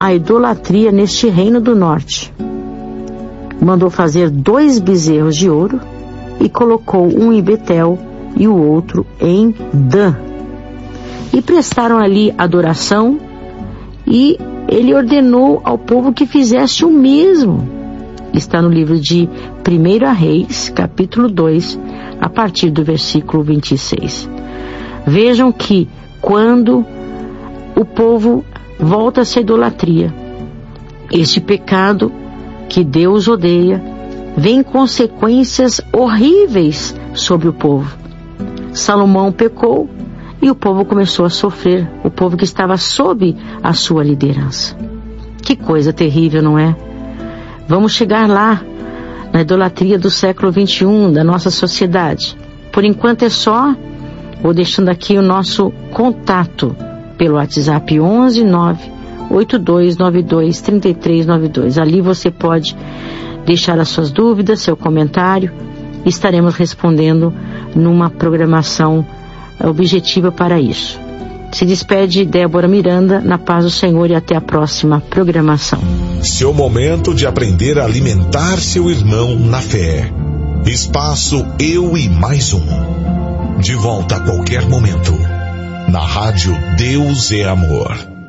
a idolatria neste reino do norte. Mandou fazer 2 bezerros de ouro e colocou um em Betel e o outro em Dan. E prestaram ali adoração, e ele ordenou ao povo que fizesse o mesmo. Está no livro de 1 Reis, capítulo 2, a partir do versículo 26. Vejam que quando o povo volta-se à idolatria, este pecado que Deus odeia, vem consequências horríveis sobre o povo. Salomão pecou e o povo começou a sofrer, o povo que estava sob a sua liderança. Que coisa terrível, não é? Vamos chegar lá, na idolatria do século 21, da nossa sociedade. Por enquanto é só, vou deixando aqui o nosso contato pelo WhatsApp 11982923392. Ali você pode deixar as suas dúvidas, seu comentário, e estaremos respondendo numa programação objetiva para isso. Se despede Débora Miranda, na paz do Senhor, e até a próxima programação. Seu momento de aprender a alimentar seu irmão na fé. Espaço Eu e Mais Um. De volta a qualquer momento. Na rádio Deus é Amor.